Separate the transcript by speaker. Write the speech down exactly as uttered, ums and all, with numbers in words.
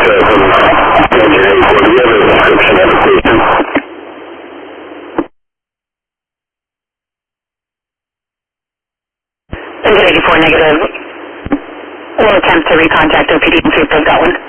Speaker 1: eighty-four negative. We'll attempt to recontact O P D and see if they've got one.